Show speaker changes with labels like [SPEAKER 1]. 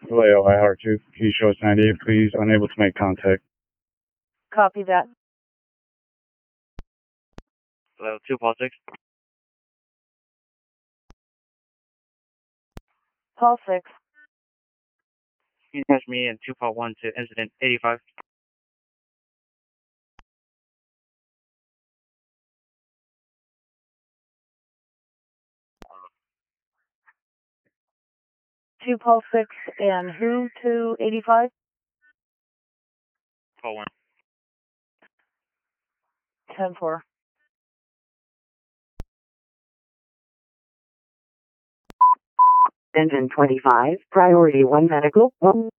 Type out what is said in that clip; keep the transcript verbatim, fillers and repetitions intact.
[SPEAKER 1] Vallejo, I R two. Key shows ninety-eight, please. Unable to make contact.
[SPEAKER 2] Copy that.
[SPEAKER 3] Hello, two Paul six.
[SPEAKER 2] Paul six.
[SPEAKER 3] You can catch me in two Paul one to incident eighty-five.
[SPEAKER 2] Two Paul six and who to eighty-five?
[SPEAKER 3] Paul one.
[SPEAKER 2] ten four.
[SPEAKER 4] Engine twenty-five, priority one medical, one.